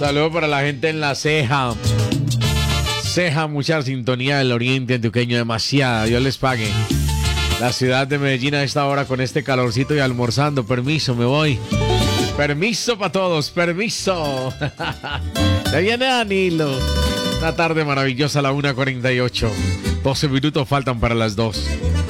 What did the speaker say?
Saludos para la gente en La Ceja. Ceja, mucha sintonía del oriente antioqueño, demasiada. Dios les pague. La ciudad de Medellín a esta hora con este calorcito y almorzando. Permiso, me voy. Permiso para todos, permiso. Ya viene Danilo. Una tarde maravillosa a la 1:48. 12 minutos faltan para las 2.